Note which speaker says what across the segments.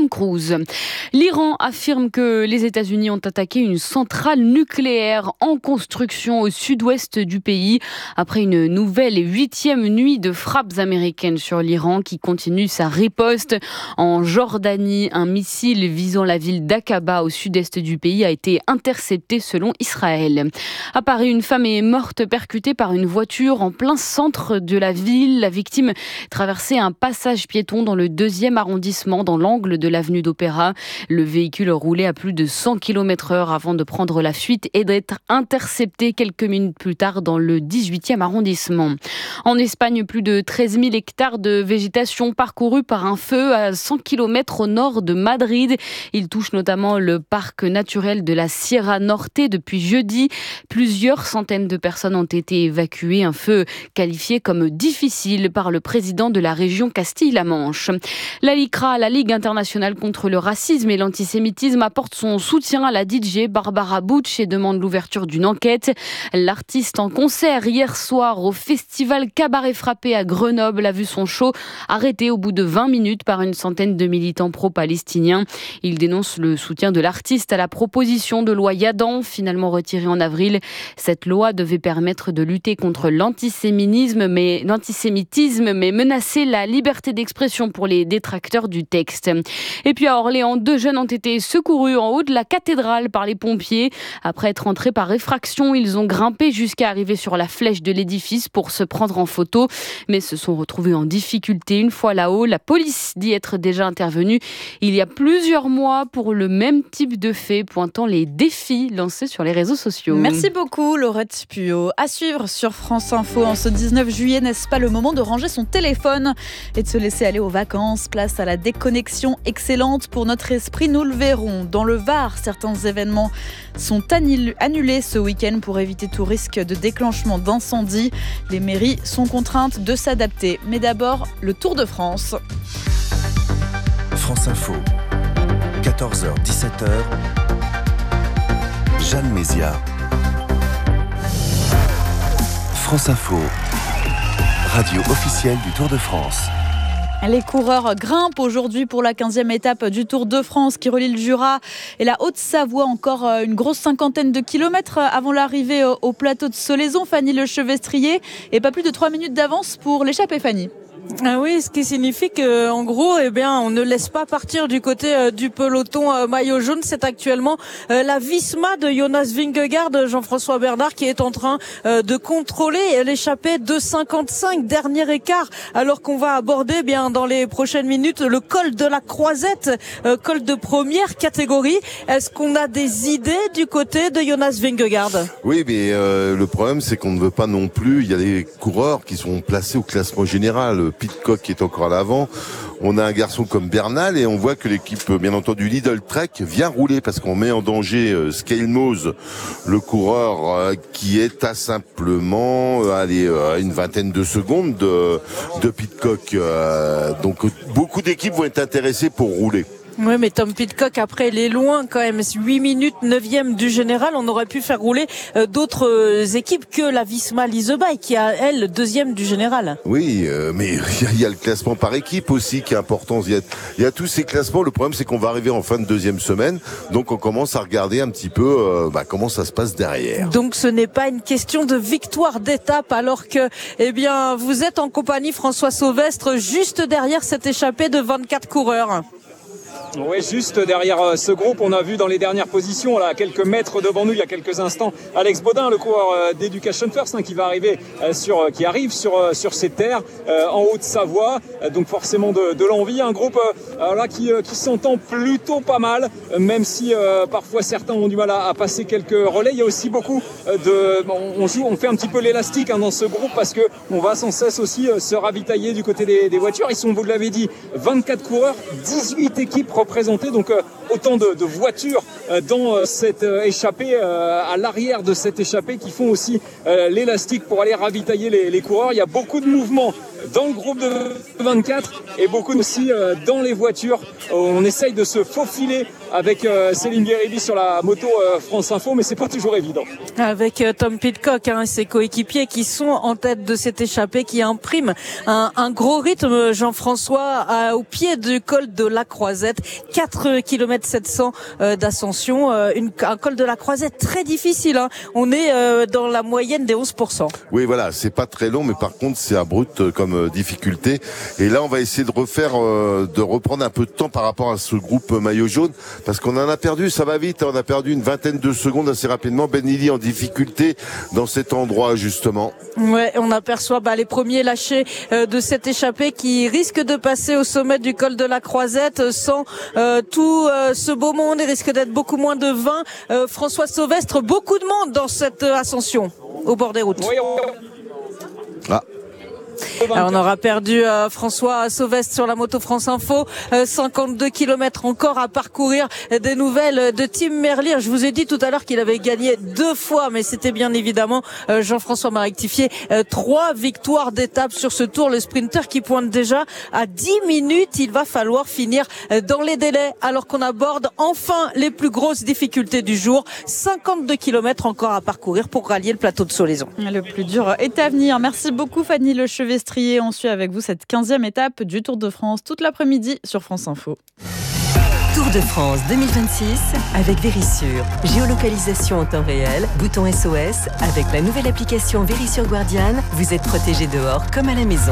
Speaker 1: Cruise. L'Iran affirme que les États-Unis ont attaqué une centrale nucléaire en construction au sud-ouest du pays après une nouvelle et 8e nuit de frappes américaines sur l'Iran qui continue sa riposte. En Jordanie, un missile visant la ville d'Aqaba au sud-est du pays a été intercepté selon Israël. À Paris, une femme est morte percutée par une voiture en plein centre de la ville. La victime traversait un passage piéton dans le 2e arrondissement, dans l'angle de l'avenue d'Opéra. Le véhicule roulait à plus de 100 km/h avant de prendre la fuite et d'être intercepté quelques minutes plus tard dans le 18e arrondissement. En Espagne, plus de 13 000 hectares de végétation parcourus par un feu à 100 km au nord de Madrid. Il touche notamment le parc naturel de la Sierra Norte depuis jeudi. Plusieurs centaines de personnes ont été évacuées. Un feu qualifié comme difficile par le président de la région Castille-La Manche. La LICRA, la Ligue internationale contre le racisme et l'antisémitisme, apporte son soutien à la DJ Barbara Bush et demande l'ouverture d'une enquête. L'artiste en concert hier soir au festival Cabaret Frappé à Grenoble a vu son show arrêté au bout de 20 minutes par une centaine de militants pro-palestiniens. Il dénonce le soutien de l'artiste à la proposition de loi Yadan, finalement retirée en avril. Cette loi devait permettre de lutter contre l'antisémitisme, mais menacer la liberté d'expression pour les détracteurs du texte. Et puis à Orléans, 2 jeunes ont été secourus en haut de la cathédrale par les pompiers. Après être entrés par effraction, ils ont grimpé jusqu'à arriver sur la flèche de l'édifice pour se prendre en photo, mais se sont retrouvés en difficulté une fois là-haut. La police dit être déjà intervenue il y a plusieurs mois pour le même type de fait, pointant les défis lancés sur les réseaux sociaux.
Speaker 2: Merci beaucoup Laurette Puot. À suivre sur France Info en ce 19 juillet, n'est-ce pas le moment de ranger son téléphone et de se laisser aller aux vacances? Place à la déconnexion excellente pour notre esprit, nous le verrons. Dans le Var, certains événements sont annulés ce week-end pour éviter tout risque de déclenchement d'incendie. Les mairies sont contraintes de s'adapter. Mais d'abord, le Tour de France.
Speaker 3: France Info, 14h, 17h, Jeanne Mézia. France Info, radio officielle du Tour de France.
Speaker 2: Les coureurs grimpent aujourd'hui pour la 15e étape du Tour de France qui relie le Jura et la Haute-Savoie. Encore une grosse cinquantaine de kilomètres avant l'arrivée au plateau de Solaison. Fanny Le Chevestrier, et pas plus de 3 minutes d'avance pour l'échappée, Fanny.
Speaker 4: Ah oui, ce qui signifie que, en gros, on ne laisse pas partir du côté du peloton maillot jaune. C'est actuellement la Visma de Jonas Vingegaard, Jean-François Bernard, qui est en train de contrôler l'échappée de 55, dernier écart, alors qu'on va aborder dans les prochaines minutes le col de la Croisette, col de première catégorie. Est-ce qu'on a des idées du côté de Jonas Vingegaard?
Speaker 5: Oui, mais le problème, c'est qu'on ne veut pas non plus. Il y a des coureurs qui sont placés au classement général. Pidcock qui est encore à l'avant. On a un garçon comme Bernal et on voit que l'équipe, bien entendu, Lidl Trek vient rouler parce qu'on met en danger Scale Mose, le coureur qui est à simplement une vingtaine de secondes de Pidcock. Donc beaucoup d'équipes vont être intéressées pour rouler.
Speaker 4: Oui, mais Tom Pidcock, après, il est loin quand même. 8 minutes, 9e du général. On aurait pu faire rouler d'autres équipes que la Visma Leasebike, qui a, elle, 2e du général.
Speaker 5: Oui, mais il y a le classement par équipe aussi qui est important. Il y a tous ces classements. Le problème, c'est qu'on va arriver en fin de 2e semaine. Donc, on commence à regarder un petit peu comment ça se passe derrière.
Speaker 4: Donc, ce n'est pas une question de victoire d'étape, alors que, vous êtes en compagnie, François Sauvestre, juste derrière cette échappée de 24 coureurs.
Speaker 6: Oui, juste derrière ce groupe, on a vu dans les dernières positions, là, à quelques mètres devant nous, il y a quelques instants, Alex Baudin, le coureur d'Education First, qui arrive sur ces terres en Haute-Savoie. Donc forcément de l'envie, un groupe qui s'entend plutôt pas mal, même si parfois certains ont du mal à passer quelques relais. Il y a aussi beaucoup on fait un petit peu l'élastique dans ce groupe parce que on va sans cesse aussi se ravitailler du côté des voitures. Ils sont, vous l'avez dit, 24 coureurs, 18 équipes représentées, donc autant de voitures dans cette échappée, à l'arrière de cette échappée, qui font aussi l'élastique pour aller ravitailler les coureurs. Il y a beaucoup de mouvements dans le groupe de 24 et beaucoup aussi dans les voitures. On essaye de se faufiler avec Céline Guéribi sur la moto France Info, mais c'est pas toujours évident.
Speaker 4: Avec Tom Pidcock et ses coéquipiers qui sont en tête de cette échappée, qui imprime un gros rythme, Jean-François, au pied du col de la Croisette. 4 km 700 d'ascension, un col de la Croisette très difficile, hein. On est dans la moyenne des 11%.
Speaker 5: Oui, voilà, c'est pas très long, mais par contre c'est abrupt comme difficulté. Et là, on va essayer de reprendre un peu de temps par rapport à ce groupe maillot jaune, parce qu'on en a perdu, ça va vite, on a perdu une vingtaine de secondes assez rapidement. Ben Nili en difficulté dans cet endroit justement.
Speaker 4: Ouais, on aperçoit les premiers lâchés de cette échappée qui risque de passer au sommet du col de la Croisette sans tout ce beau monde. Il risque d'être beaucoup moins de 20. François Sauvestre, beaucoup de monde dans cette ascension au bord des routes.
Speaker 6: Oui,
Speaker 4: Alors on aura perdu François Sauvestre sur la moto France Info. 52 km encore à parcourir. Des nouvelles de Tim Merlier. Je vous ai dit tout à l'heure qu'il avait gagné 2 fois, mais c'était bien évidemment Jean-François m'a rectifié. 3 victoires d'étape sur ce tour. Le sprinter qui pointe déjà à 10 minutes. Il va falloir finir dans les délais alors qu'on aborde enfin les plus grosses difficultés du jour. 52 km encore à parcourir pour rallier le plateau de Solaison.
Speaker 2: Le plus dur est à venir. Merci beaucoup Fanny Lechevestrier. On suit avec vous cette 15e étape du Tour de France toute l'après-midi sur France Info.
Speaker 7: Tour de France 2026 avec Verisure. Géolocalisation en temps réel, bouton SOS. Avec la nouvelle application Verisure Guardian, vous êtes protégé dehors comme à la maison.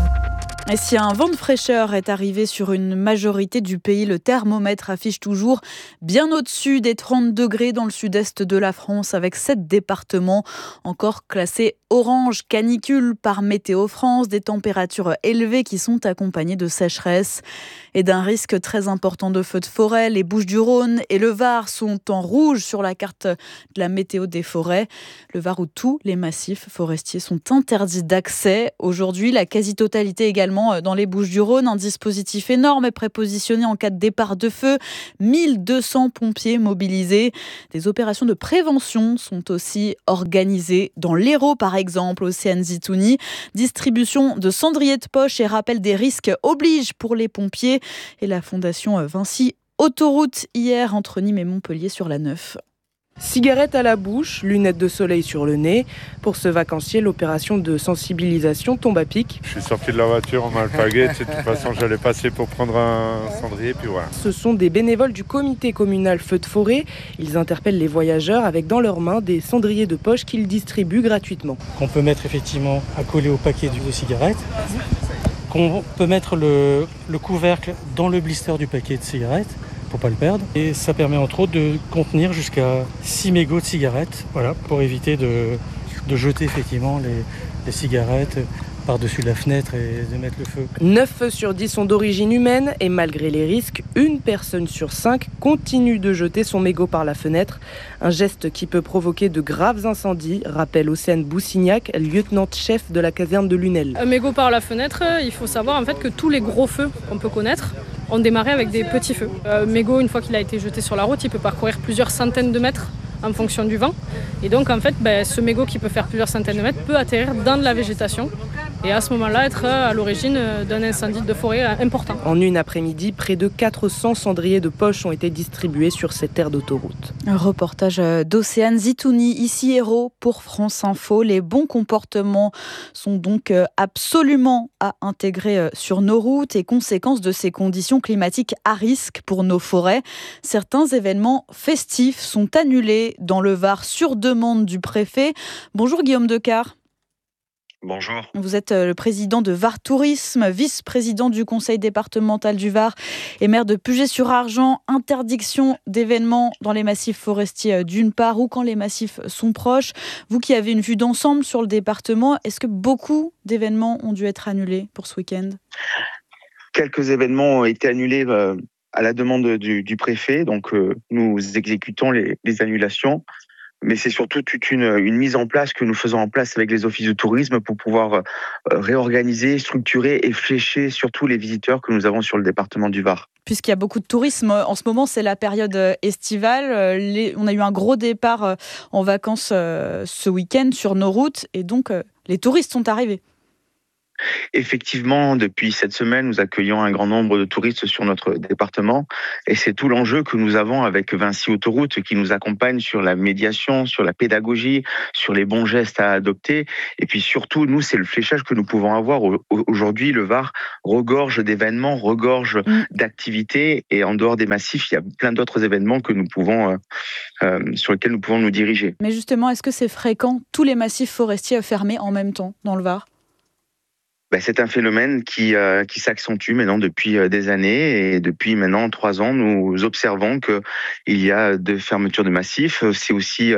Speaker 2: Et si un vent de fraîcheur est arrivé sur une majorité du pays, le thermomètre affiche toujours bien au-dessus des 30 degrés dans le sud-est de la France, avec 7 départements encore classés orange canicule par Météo France, des températures élevées qui sont accompagnées de sécheresse et d'un risque très important de feux de forêt. Les Bouches-du-Rhône et le Var sont en rouge sur la carte de la météo des forêts. Le Var où tous les massifs forestiers sont interdits d'accès. Aujourd'hui, la quasi-totalité également dans les Bouches-du-Rhône. Un dispositif énorme est prépositionné en cas de départ de feu. 1200 pompiers mobilisés. Des opérations de prévention sont aussi organisées dans l'Hérault, par exemple, Océane Zitouni. Distribution de cendriers de poche et rappel des risques oblige pour les pompiers. Et la Fondation Vinci Autoroute hier entre Nîmes et Montpellier sur la 9.
Speaker 8: Cigarette à la bouche, lunettes de soleil sur le nez. Pour ce vacancier, l'opération de sensibilisation tombe à pic.
Speaker 9: Je suis sorti de la voiture en alpaguette. De toute façon, j'allais passer pour prendre un cendrier, puis voilà.
Speaker 8: Ce sont des bénévoles du comité communal Feux de forêt. Ils interpellent les voyageurs avec dans leurs mains des cendriers de poche qu'ils distribuent gratuitement.
Speaker 10: Qu'on peut mettre effectivement à coller au paquet de cigarettes. Qu'on peut mettre le couvercle dans le blister du paquet de cigarettes pour pas le perdre. Et ça permet entre autres de contenir jusqu'à 6 mégots de cigarettes, voilà, pour éviter de jeter effectivement les cigarettes par-dessus la fenêtre et de mettre le feu.
Speaker 8: 9 feux sur 10 sont d'origine humaine et malgré les risques, une personne sur 5 continue de jeter son mégot par la fenêtre. Un geste qui peut provoquer de graves incendies, rappelle Océane Boussignac, lieutenant-chef de la caserne de Lunel.
Speaker 11: Un mégot par la fenêtre, il faut savoir en fait que tous les gros feux qu'on peut connaître ont démarré avec des petits feux. Mégot, une fois qu'il a été jeté sur la route, il peut parcourir plusieurs centaines de mètres en fonction du vent. Et donc en fait, ce mégot qui peut faire plusieurs centaines de mètres peut atterrir dans de la végétation et à ce moment-là être à l'origine d'un incendie de forêt important.
Speaker 8: En une après-midi, près de 400 cendriers de poche ont été distribués sur cette aire d'autoroute.
Speaker 2: Un reportage d'Océane Zitouni, ici Hérault pour France Info. Les bons comportements sont donc absolument à intégrer sur nos routes et conséquence de ces conditions climatiques à risque pour nos forêts. Certains événements festifs sont annulés dans le Var sur demande du préfet. Bonjour Guillaume Decart.
Speaker 12: Bonjour.
Speaker 2: Vous êtes le président de Var Tourisme, vice-président du conseil départemental du Var et maire de Puget-sur-Argent. Interdiction d'événements dans les massifs forestiers d'une part ou quand les massifs sont proches. Vous qui avez une vue d'ensemble sur le département, est-ce que beaucoup d'événements ont dû être annulés pour ce week-end ?
Speaker 12: Quelques événements ont été annulés à la demande du préfet. Donc nous exécutons les annulations. Mais c'est surtout toute une mise en place que nous faisons en place avec les offices de tourisme pour pouvoir réorganiser, structurer et flécher surtout les visiteurs que nous avons sur le département du Var.
Speaker 2: Puisqu'il y a beaucoup de tourisme, en ce moment c'est la période estivale, on a eu un gros départ en vacances ce week-end sur nos routes et donc les touristes sont arrivés.
Speaker 12: Effectivement, depuis cette semaine, nous accueillons un grand nombre de touristes sur notre département et c'est tout l'enjeu que nous avons avec Vinci Autoroute qui nous accompagne sur la médiation, sur la pédagogie, sur les bons gestes à adopter et puis surtout, nous, c'est le fléchage que nous pouvons avoir. Aujourd'hui, le Var regorge d'événements, regorge d'activités et en dehors des massifs, il y a plein d'autres événements que nous pouvons, sur lesquels nous pouvons nous diriger.
Speaker 2: Mais justement, est-ce que c'est fréquent, tous les massifs forestiers fermés en même temps dans le Var ?
Speaker 12: C'est un phénomène qui s'accentue maintenant depuis des années et depuis maintenant 3 ans, nous observons qu'il y a des fermetures de massifs. C'est aussi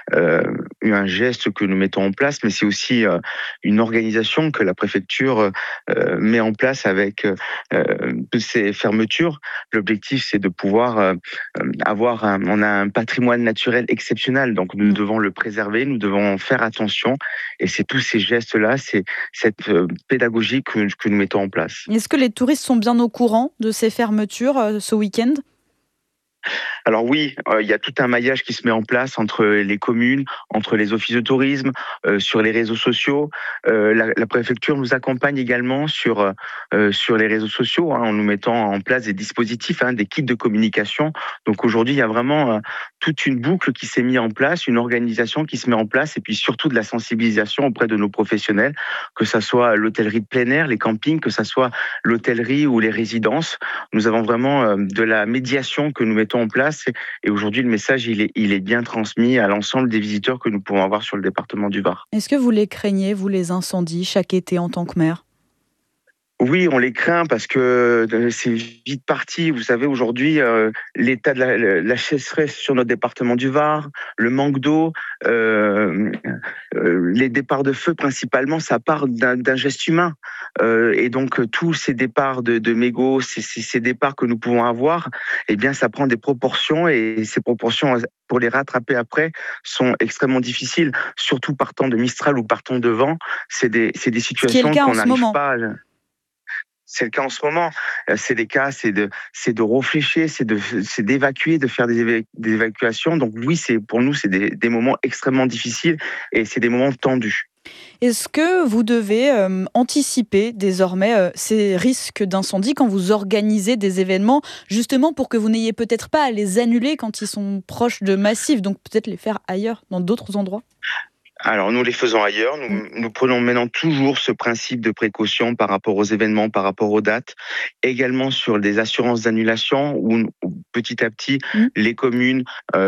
Speaker 12: un geste que nous mettons en place, mais c'est aussi une organisation que la préfecture met en place avec ces fermetures. L'objectif, c'est de pouvoir on a un patrimoine naturel exceptionnel, donc nous devons le préserver, nous devons faire attention et c'est tous ces gestes-là, c'est cette pédagogie que nous mettons en place.
Speaker 2: Est-ce que les touristes sont bien au courant de ces fermetures ce week-end ?
Speaker 12: Alors oui, il y a tout un maillage qui se met en place entre les communes, entre les offices de tourisme, sur les réseaux sociaux. La préfecture nous accompagne également sur les réseaux sociaux, en nous mettant en place des dispositifs, des kits de communication. Donc aujourd'hui, il y a vraiment toute une boucle qui s'est mise en place, une organisation qui se met en place, et puis surtout de la sensibilisation auprès de nos professionnels, que ça soit l'hôtellerie de plein air, les campings, que ça soit l'hôtellerie ou les résidences. Nous avons vraiment de la médiation que nous mettons en place. Et aujourd'hui, le message, il est bien transmis à l'ensemble des visiteurs que nous pouvons avoir sur le département du Var.
Speaker 2: Est-ce que vous les craignez, vous, les incendies, chaque été en tant que maire ?
Speaker 12: Oui, on les craint parce que c'est vite parti. Vous savez, aujourd'hui, l'état de la sécheresse sur notre département du Var, le manque d'eau, les départs de feu principalement, ça part d'un geste humain. Et donc, tous ces départs de mégots, ces départs que nous pouvons avoir, eh bien, ça prend des proportions et ces proportions, pour les rattraper après, sont extrêmement difficiles, surtout partant de Mistral ou partant de vent. C'est des situations qu'on n'arrive pas à... C'est le cas en ce moment. C'est des cas, c'est de réfléchir, c'est d'évacuer, de faire des évacuations. Donc oui, pour nous, c'est des moments extrêmement difficiles et c'est des moments tendus.
Speaker 2: Est-ce que vous devez anticiper désormais ces risques d'incendie quand vous organisez des événements, justement pour que vous n'ayez peut-être pas à les annuler quand ils sont proches de massifs, donc peut-être les faire ailleurs, dans d'autres endroits ?
Speaker 12: Alors, nous les faisons ailleurs. Nous prenons maintenant toujours ce principe de précaution par rapport aux événements, par rapport aux dates. Également sur des assurances d'annulation où petit à petit, les communes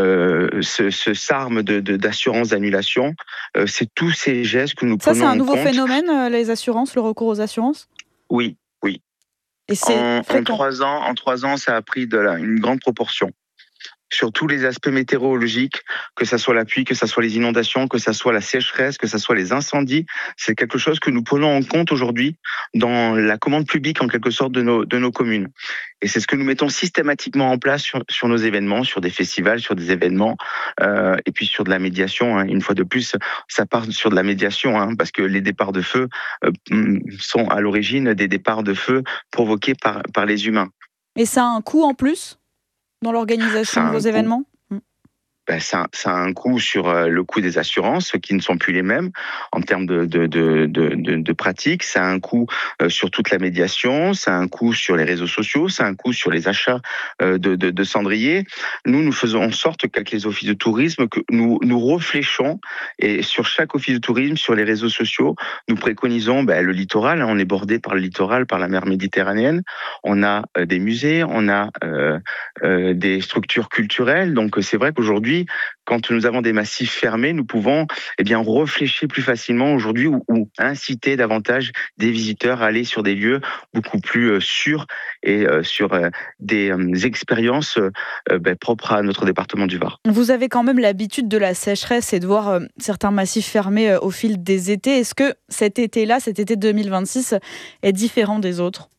Speaker 12: s'arment d'assurances d'annulation. C'est tous ces gestes que nous prenons en compte.
Speaker 2: Ça, c'est un nouveau phénomène, les assurances, le recours aux assurances ?
Speaker 12: Oui.
Speaker 2: Et c'est
Speaker 12: en 3 ans, ça a pris une grande proportion. Sur tous les aspects météorologiques, que ça soit la pluie, que ça soit les inondations, que ça soit la sécheresse, que ça soit les incendies, c'est quelque chose que nous prenons en compte aujourd'hui dans la commande publique en quelque sorte de nos communes. Et c'est ce que nous mettons systématiquement en place sur nos événements, sur des festivals, sur des événements, et puis sur de la médiation. Une fois de plus, ça part sur de la médiation, parce que les départs de feu sont à l'origine des départs de feu provoqués par les humains.
Speaker 2: Et ça a un coût en plus dans l'organisation de vos événements ?
Speaker 12: Ça a un coût sur le coût des assurances qui ne sont plus les mêmes en termes de pratique. Ça a un coût sur toute la médiation, ça a un coût sur les réseaux sociaux, ça a un coût sur les achats de cendriers. Nous faisons en sorte qu'avec les offices de tourisme, que nous réfléchons et sur chaque office de tourisme, sur les réseaux sociaux, nous préconisons le littoral. On est bordé par le littoral, par la mer Méditerranéenne. On a des musées, on a des structures culturelles. Donc c'est vrai qu'aujourd'hui, quand nous avons des massifs fermés, nous pouvons réfléchir plus facilement aujourd'hui ou inciter davantage des visiteurs à aller sur des lieux beaucoup plus sûrs et sur des expériences propres à notre département du Var.
Speaker 2: Vous avez quand même l'habitude de la sécheresse et de voir certains massifs fermés au fil des étés. Est-ce que cet été 2026, est différent des autres ?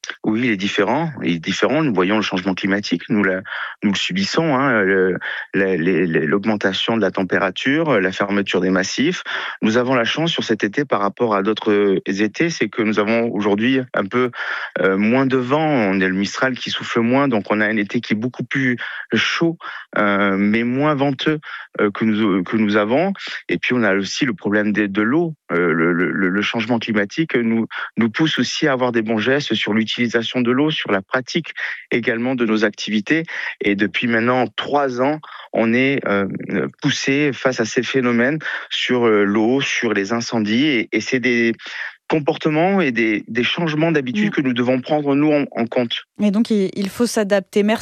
Speaker 12: Oui, il est différent. Nous voyons le changement climatique. Nous le subissons. L'augmentation de la température, la fermeture des massifs. Nous avons la chance sur cet été par rapport à d'autres étés, c'est que nous avons aujourd'hui un peu moins de vent. On a le Mistral qui souffle moins, donc on a un été qui est beaucoup plus chaud, mais moins venteux que nous avons. Et puis on a aussi le problème de l'eau. Le changement climatique nous pousse aussi à avoir des bons gestes sur l'utilisation de l'eau, sur la pratique également de nos activités. Et depuis maintenant 3 ans, on est poussé face à ces phénomènes sur l'eau, sur les incendies. Et c'est des comportements et des changements d'habitude que nous devons prendre, nous, en compte.
Speaker 2: Et donc, il faut s'adapter. Merci.